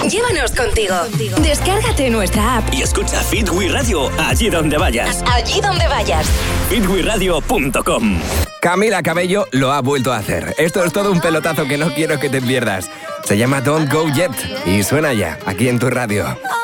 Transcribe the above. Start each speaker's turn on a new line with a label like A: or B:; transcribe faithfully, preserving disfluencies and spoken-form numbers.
A: Llévanos contigo. Descárgate nuestra app
B: y escucha Fit We Radio allí donde vayas.
A: Allí donde vayas.
B: fit we radio punto com.
C: Camila Cabello lo ha vuelto a hacer. Esto es todo un pelotazo que no quiero que te pierdas. Se llama Don't Go Yet y suena ya aquí en tu radio.